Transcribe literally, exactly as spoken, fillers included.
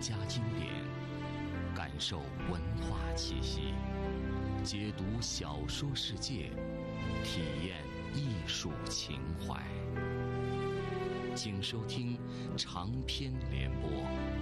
家经典，感受文化气息，解读小说世界，体验艺术情怀。请收听长篇联播。